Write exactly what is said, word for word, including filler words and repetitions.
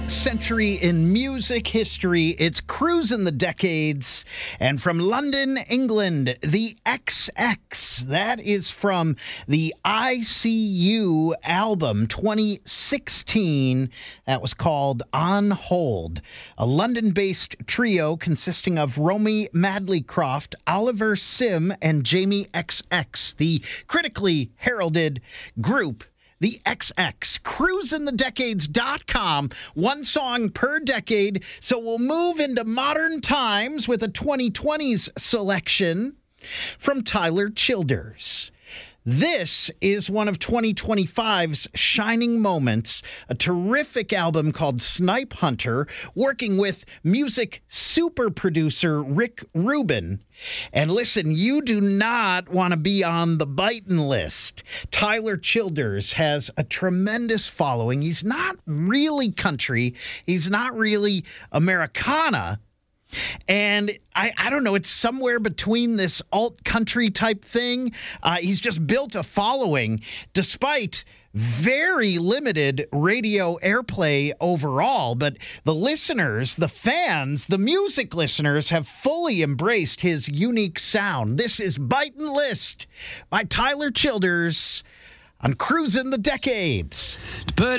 century in music history. It's Cruising the Decades. And from London, England, the X X. That is from the I C U album twenty sixteen. That was called On Hold. A London-based trio consisting of Romy Madleycroft, Oliver Sim, and Jamie X X. The critically heralded group, the X X, cruising the decades dot com, one song per decade. So we'll move into modern times with a twenty twenties selection from Tyler Childers. This is one of twenty twenty-five's shining moments, a terrific album called Snipe Hunter, working with music super producer Rick Rubin. And listen, you do not want to be on the biting list. Tyler Childers has a tremendous following. He's not really country. He's not really Americana. And I, I don't know, it's somewhere between this alt-country type thing. Uh, he's just built a following despite very limited radio airplay overall. But the listeners, the fans, the music listeners have fully embraced his unique sound. This is Bitin' List by Tyler Childers on Cruising the Decades. But